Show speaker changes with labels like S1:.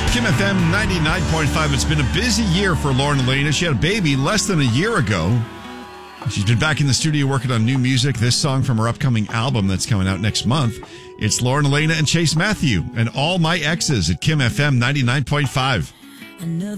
S1: Kim FM 99.5. It's been a busy year for Lauren Elena. She had a baby less than a year ago. She's been back in the studio working on new music. This song from her upcoming album that's coming out next month. It's Lauren Elena and Chase Matthew and All My Exes at Kim FM 99.5.